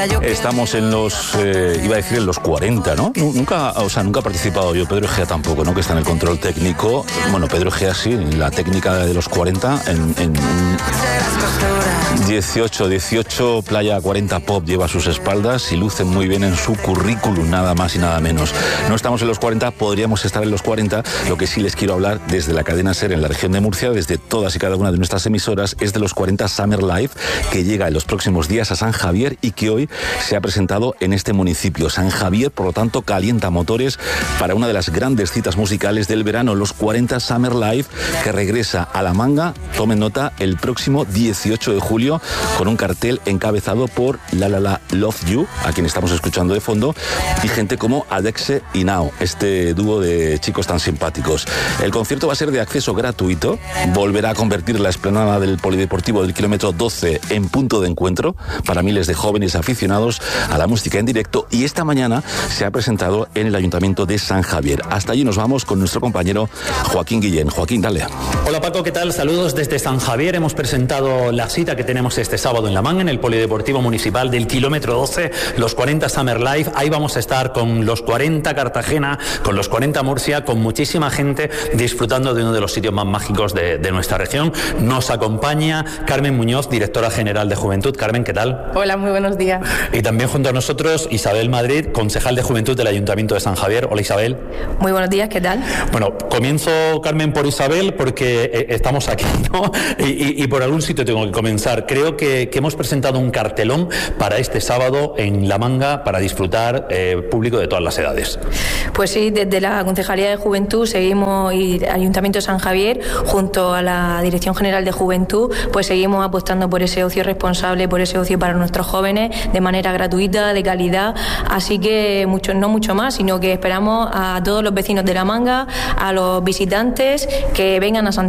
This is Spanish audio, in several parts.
Estamos en los, iba a decir en los 40, ¿no? Nunca he participado yo, Pedro Egea tampoco, ¿no? Que está en el control técnico. Bueno, Pedro Egea sí, en la técnica de los 40, en 18 Playa 40 Pop lleva a sus espaldas y luce muy bien en su currículum, nada más y nada menos. No estamos en los 40, podríamos estar en los 40. Lo que sí les quiero hablar desde la cadena SER en la región de Murcia, desde todas y cada una de nuestras emisoras, es de los 40 Summer Live, que llega en los próximos días a San Javier y que hoy se ha presentado en este municipio. San Javier, por lo tanto, calienta motores para una de las grandes citas musicales del verano, los 40 Summer Live, que regresa a La Manga, tomen nota, el próximo 18 de julio, con un cartel encabezado por La La La Love You, a quien estamos escuchando de fondo, y gente como Adexe y Nao, este dúo de chicos tan simpáticos. El concierto va a ser de acceso gratuito, volverá a convertir la explanada del Polideportivo del kilómetro 12 en punto de encuentro para miles de jóvenes aficionados a la música en directo, y esta mañana se ha presentado en el Ayuntamiento de San Javier. Hasta allí nos vamos con nuestro compañero Joaquín Guillén. Joaquín, dale. Hola Paco, ¿qué tal? Saludos desde San Javier. Hemos presentado la cita que tenemos este sábado en La Manga, en el Polideportivo Municipal del kilómetro 12, los 40 Summer Live. Ahí vamos a estar con los 40 Cartagena, con los 40 Murcia, con muchísima gente disfrutando de uno de los sitios más mágicos de nuestra región. Nos acompaña Carmen Muñoz, directora general de Juventud. Carmen, ¿qué tal? Hola, muy buenos días. Y también junto a nosotros Isabel Madrid, concejal de Juventud del Ayuntamiento de San Javier. Hola Isabel. Muy buenos días, ¿qué tal? Bueno, comienzo, Carmen, por Isabel, porque estamos aquí, ¿no? Y por algún sitio tengo que comenzar. Creo que hemos presentado un cartelón para este sábado en La Manga para disfrutar público de todas las edades. Pues sí, desde la Concejalía de Juventud seguimos, y Ayuntamiento de San Javier, junto a la Dirección General de Juventud, pues seguimos apostando por ese ocio responsable, por ese ocio para nuestros jóvenes, de manera gratuita, de calidad. Así que no mucho más, sino que esperamos a todos los vecinos de La Manga, a los visitantes que vengan a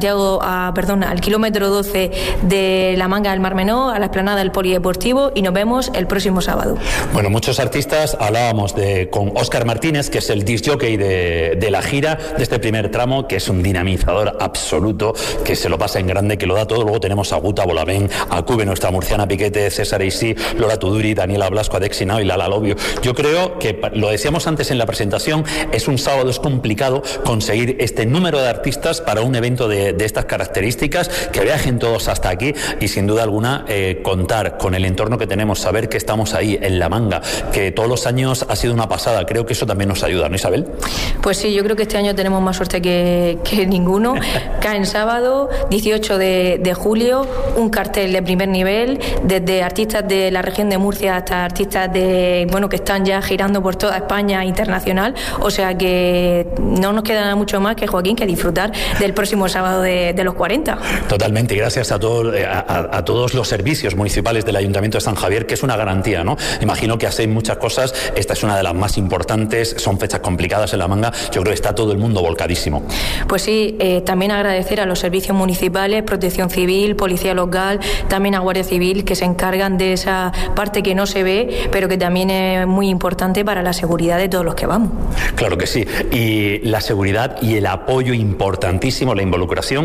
al kilómetro 12 de La Manga del Mar Menor, a la explanada del Polideportivo, y nos vemos el próximo sábado. Bueno, muchos artistas. Hablábamos con Óscar Martínez, que es el disc jockey de la gira, de este primer tramo, que es un dinamizador absoluto, que se lo pasa en grande, que lo da todo. Luego tenemos a Guta Bolavén, a Cube, nuestra murciana Piquete, César Eisí, Lola Tuduri, Daniela Blasco, Adexe y Nao y Lala Lobio. Yo creo que, lo decíamos antes en la presentación, es un sábado, es complicado conseguir este número de artistas para un evento de estas características, que viajen todos hasta aquí, y sin duda alguna contar con el entorno que tenemos, saber que estamos ahí en La Manga, que todos los años ha sido una pasada. Creo que eso también nos ayuda, ¿no, Isabel? Pues sí, yo creo que este año tenemos más suerte que ninguno. Cae en sábado, 18 de julio, un cartel de primer nivel, desde artistas de la región de Murcia hasta artistas que están ya girando por toda España internacional. O sea que no nos queda mucho más que, Joaquín, que disfrutar del próximo sábado de los 40. Totalmente, y gracias a todos los servicios municipales del Ayuntamiento de San Javier, que es una garantía, ¿no? Imagino que hacéis muchas cosas, esta es una de las más importantes, son fechas complicadas en La Manga, yo creo que está todo el mundo volcadísimo. Pues sí, también agradecer a los servicios municipales, Protección Civil, Policía Local, también a Guardia Civil, que se encargan de esa parte que no se ve, pero que también es muy importante para la seguridad de todos los que vamos. Claro que sí, y la seguridad y el apoyo importantísimo, la involucración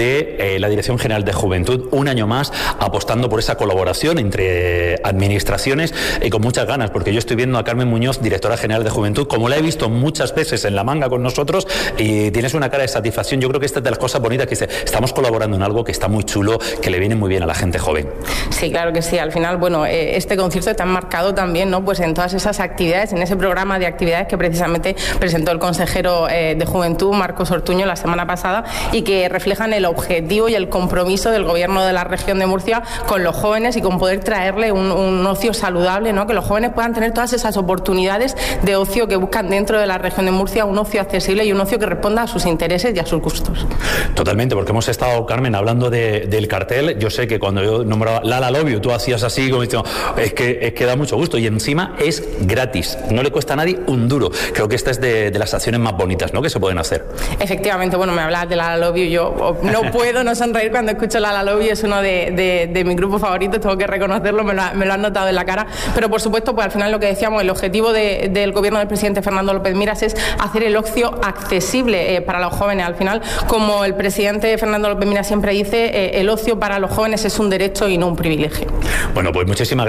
de la Dirección General de Juventud, un año más apostando por esa colaboración entre administraciones, y con muchas ganas, porque yo estoy viendo a Carmen Muñoz, directora general de Juventud, como la he visto muchas veces en La Manga con nosotros, y tienes una cara de satisfacción. Yo creo que esta es de las cosas bonitas, que estamos colaborando en algo que está muy chulo, que le viene muy bien a la gente joven. Sí, claro que sí. Al final, este concierto está enmarcado también, ¿no? Pues en todas esas actividades, en ese programa de actividades que precisamente presentó el consejero de Juventud, Marcos Ortuño, la semana pasada, y que reflejan el objetivo y el compromiso del Gobierno de la región de Murcia con los jóvenes, y con poder traerle un ocio saludable, ¿no? Que los jóvenes puedan tener todas esas oportunidades de ocio que buscan dentro de la región de Murcia, un ocio accesible y un ocio que responda a sus intereses y a sus gustos. Totalmente, porque hemos estado, Carmen, hablando del cartel. Yo sé que cuando yo nombraba Lala Lobio, tú hacías así, como diciendo, es que da mucho gusto, y encima es gratis, no le cuesta a nadie un duro. Creo que esta es de las acciones más bonitas, ¿no?, que se pueden hacer. Efectivamente, me hablabas de Lala Lobio, yo no puedo no sonreír cuando escucho Lala Lobio, es uno de mis grupos favoritos, tengo que reconocerlo, me lo han notado en la cara, pero por supuesto, pues al final lo que decíamos, el objetivo del gobierno del presidente Fernando López Miras es hacer el ocio accesible para los jóvenes. Al final, como el presidente Fernando López Miras siempre dice, el ocio para los jóvenes es un derecho y no un privilegio. Bueno, pues muchísimas gracias, Carmen.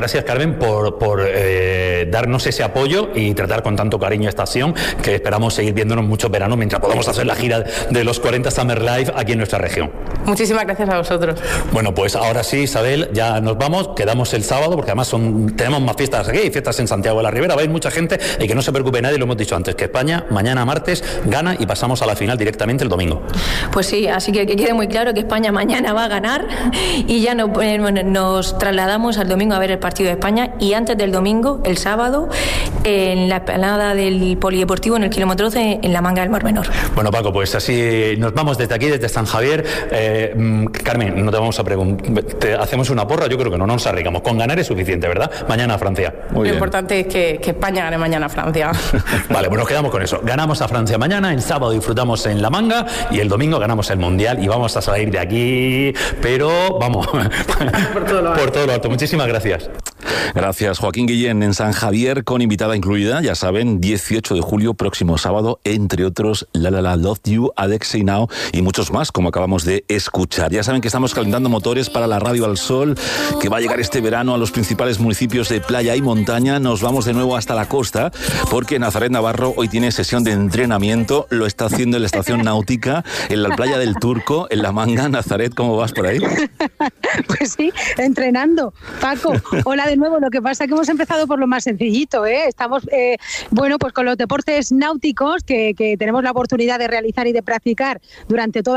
Carmen, por darnos ese apoyo y tratar con tanto cariño esta acción, que esperamos seguir viéndonos mucho verano mientras podamos hacer la gira de los 40 Summer Live aquí en nuestra región. Muchísimas gracias a vosotros. Bueno, pues ahora sí, Isabel, ya nos vamos, quedamos el sábado, porque además tenemos más fiestas aquí, fiestas en Santiago de la Ribera, va a ir mucha gente, y que no se preocupe nadie, lo hemos dicho antes, que España mañana martes gana y pasamos a la final directamente el domingo. Pues sí, así que quede muy claro que España mañana va a ganar, y ya nos trasladamos al domingo a ver el partido de España, y antes del domingo, el sábado, en la explanada del Polideportivo, en el kilómetro 12, en la Manga del Mar Menor. Bueno, Paco, pues así nos vamos desde aquí, desde San Javier. Carmen, no te vamos a preguntar, hacemos una porra, yo creo que no nos arriesgamos, con ganar es suficiente, ¿verdad? Mañana a Francia. Lo importante es que España gane mañana a Francia. Vale, pues nos quedamos con eso. Ganamos a Francia mañana, el sábado disfrutamos en La Manga y el domingo ganamos el Mundial y vamos a salir de aquí, pero vamos, por todo lo alto. Muchísimas gracias. Gracias, Joaquín Guillén, en San Javier, con invitada incluida, ya saben, 18 de julio, próximo sábado, entre otros, La La La Love You, Alexei Now y muchos más, como acabamos de escuchar. Ya saben que estamos calentando motores para la Radio al Sol, que va a llegar este verano a los principales municipios de playa y montaña. Nos vamos de nuevo hasta la costa, porque Nazaret Navarro hoy tiene sesión de entrenamiento, lo está haciendo en la estación náutica, en la playa del Turco, en La Manga. Nazaret, ¿cómo vas por ahí? Pues sí, entrenando. Paco, hola de nuevo. Lo que pasa es que hemos empezado por lo más sencillito, ¿eh? Estamos, pues con los deportes náuticos que tenemos la oportunidad de realizar y de practicar durante todo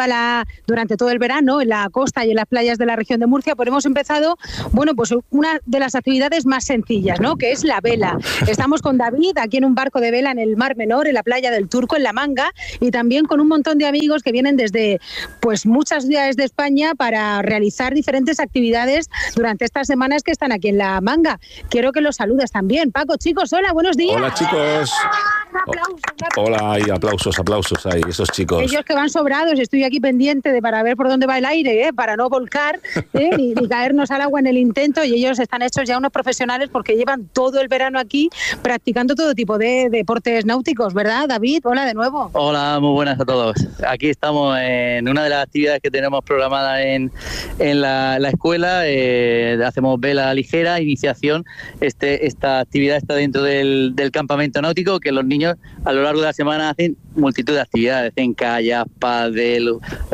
el verano en la costa y en las playas de la región de Murcia, pues hemos empezado, pues una de las actividades más sencillas, ¿no? Que es la vela. Estamos con David aquí en un barco de vela en el Mar Menor, en la playa del Turco, en La Manga, y también con un montón de amigos que vienen desde muchas ciudades de España para realizar diferentes actividades durante estas semanas que están aquí en La Manga. Quiero que los saludes también. Paco, chicos, hola, buenos días. Hola, chicos. Un aplauso. Hola, y aplausos ahí, esos chicos. Ellos que van sobrados, estoy aquí pendiente para ver por dónde va el aire, para no volcar ni caernos al agua en el intento, y ellos están hechos ya unos profesionales porque llevan todo el verano aquí practicando todo tipo de deportes náuticos, ¿verdad, David? Hola de nuevo. Hola, muy buenas a todos. Aquí estamos en una de las actividades que tenemos programada en la escuela. Hacemos vela ligera, iniciación. Esta actividad está dentro del campamento náutico, que los niños a lo largo de la semana hacen multitud de actividades, hacen kayak, pádel,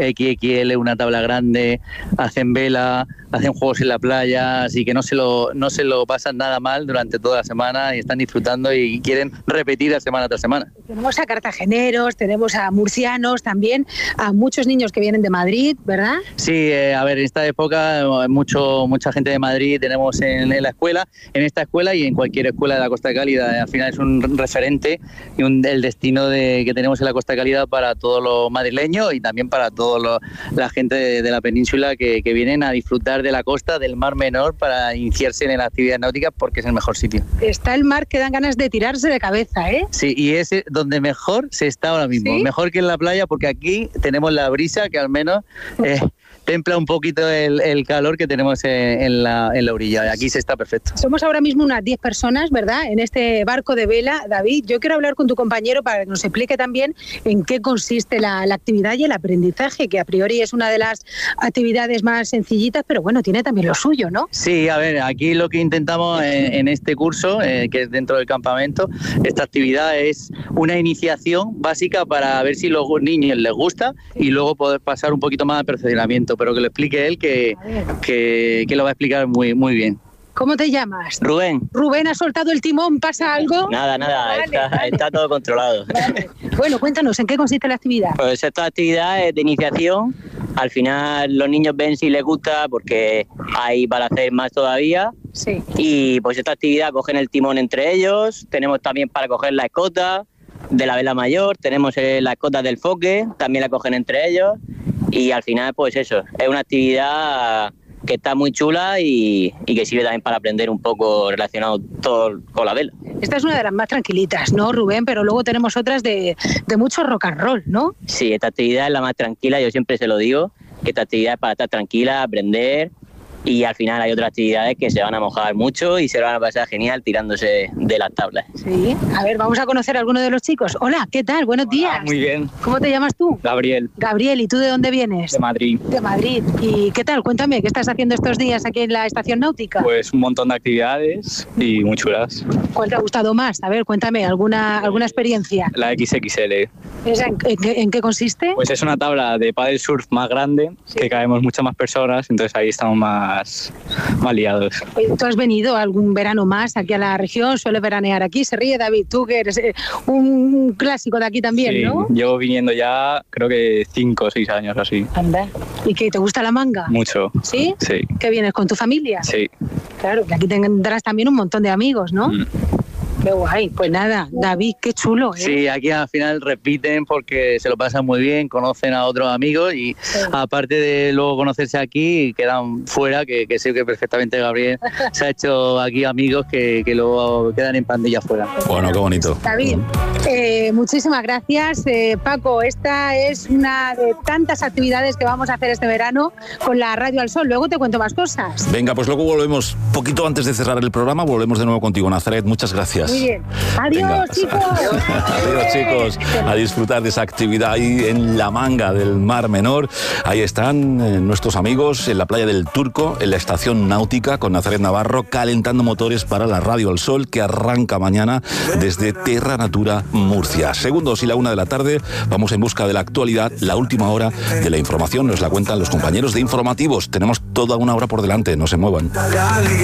XXL, una tabla grande, hacen vela, hacen juegos en la playa, así que no se lo pasan nada mal durante toda la semana y están disfrutando y quieren repetir semana tras semana. Tenemos a cartageneros, tenemos a murcianos, también a muchos niños que vienen de Madrid, ¿verdad? Sí, a ver, en esta época mucha gente de Madrid tenemos en esta escuela y en cualquier escuela de la Costa Cálida. Al final es un referente y el destino que tenemos en la Costa Cálida para todos los madrileños y también para toda la gente de la península que vienen a disfrutar de la costa, del Mar Menor, para iniciarse en la actividad náutica, porque es el mejor sitio. Está el mar que dan ganas de tirarse de cabeza, ¿eh? Sí, y es donde mejor se está ahora mismo, ¿sí? Mejor que en la playa, porque aquí tenemos la brisa que al menos templa un poquito el calor que tenemos en la orilla. Aquí se está perfecto. Somos ahora mismo unas 10 personas, ¿verdad?, en este barco de vela. David, yo quiero hablar con tu compañero para que nos explique también en qué consiste la actividad y el aprendizaje, que a priori es una de las actividades más sencillitas, pero bueno, tiene también lo suyo, ¿no? Sí, a ver, aquí lo que intentamos en este curso, que es dentro del campamento, esta actividad es una iniciación básica para ver si los niños les gusta y luego poder pasar un poquito más de perfeccionamiento, pero que lo explique él, que lo va a explicar muy, muy bien. ¿Cómo te llamas? Rubén. Rubén, ¿ha soltado el timón? ¿Pasa algo? Nada, está todo controlado. Vale. Bueno, cuéntanos, ¿en qué consiste la actividad? Pues esta actividad es de iniciación. Al final los niños ven si les gusta, porque hay para hacer más todavía. Sí. Y pues esta actividad cogen el timón entre ellos. Tenemos también para coger la escota de la vela mayor. Tenemos la escota del foque, también la cogen entre ellos. Y al final, pues eso, es una actividad que está muy chula y que sirve también para aprender un poco relacionado todo con la vela. Esta es una de las más tranquilitas, ¿no, Rubén? Pero luego tenemos otras de mucho rock and roll, ¿no? Sí, esta actividad es la más tranquila, yo siempre se lo digo, que esta actividad es para estar tranquila, aprender y al final hay otras actividades que se van a mojar mucho y se van a pasar genial tirándose de las tablas. Sí, a ver, vamos a conocer a alguno de los chicos. Hola, ¿qué tal? Buenos días. Muy bien. ¿Cómo te llamas tú? Gabriel. Gabriel, ¿y tú de dónde vienes? De Madrid. De Madrid. ¿Y qué tal? Cuéntame, ¿qué estás haciendo estos días aquí en la estación náutica? Pues un montón de actividades y muy chulas. ¿Cuál te ha gustado más? A ver, cuéntame, ¿alguna experiencia? La XXL. ¿En qué consiste? Pues es una tabla de paddle surf más grande, que caemos muchas más personas, entonces ahí estamos más liados. Oye, ¿tú has venido algún verano más aquí a la región? ¿Sueles veranear aquí? Se ríe David, tú que eres un clásico de aquí también, sí, ¿no? Llevo viniendo ya creo que 5 o 6 años así. Anda. ¿Y qué, te gusta la manga? Mucho. ¿Sí? Sí. ¿Que vienes con tu familia? Sí. Claro, que aquí tendrás también un montón de amigos, ¿no? Qué guay. Pues nada, David, qué chulo, ¿eh? Sí, aquí al final repiten porque se lo pasan muy bien, conocen a otros amigos y aparte de luego conocerse aquí, quedan fuera, que sé que perfectamente Gabriel se ha hecho aquí amigos que luego quedan en pandilla fuera. Bueno, qué bonito. David, muchísimas gracias. Paco, esta es una de tantas actividades que vamos a hacer este verano con la Radio al Sol. Luego te cuento más cosas. Venga, pues luego volvemos, poquito antes de cerrar el programa, volvemos de nuevo contigo, Nazaret. Muchas gracias. Muy bien. Adiós, venga, chicos. Adiós, chicos. A disfrutar de esa actividad ahí en la manga del Mar Menor. Ahí están nuestros amigos en la playa del Turco, en la estación náutica, con Nazaret Navarro, calentando motores para la Radio al Sol, que arranca mañana desde Terra Natura Murcia. Segundos y la 1 de la tarde, vamos en busca de la actualidad. La última hora de la información nos la cuentan los compañeros de Informativos. Tenemos toda una hora por delante, no se muevan.